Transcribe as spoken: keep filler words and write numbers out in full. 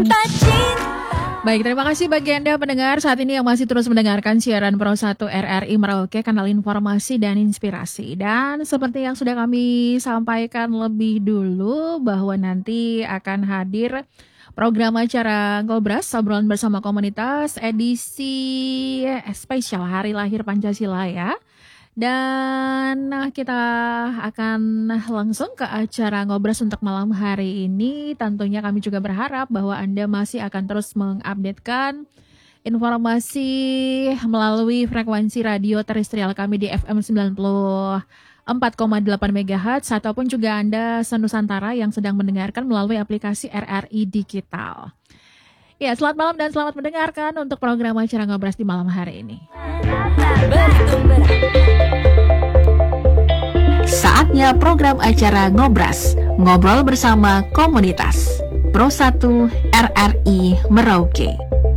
Baik, terima kasih bagi Anda pendengar saat ini yang masih terus mendengarkan siaran Pro satu R R I Merauke, kanal informasi dan inspirasi. Dan seperti yang sudah kami sampaikan lebih dulu bahwa nanti akan hadir program acara Ngobras, obrolan bersama komunitas, edisi spesial Hari Lahir Pancasila ya. Dan kita akan langsung ke acara Ngobras untuk malam hari ini. Tentunya kami juga berharap bahwa Anda masih akan terus mengupdatekan informasi melalui frekuensi radio terestrial kami di F M sembilan puluh empat koma delapan megahertz ataupun juga Anda senusantara yang sedang mendengarkan melalui aplikasi R R I Digital. Ya, selamat malam dan selamat mendengarkan untuk program acara Ngobras di malam hari ini. Saatnya program acara Ngobras, ngobrol bersama komunitas Pro satu R R I Merauke.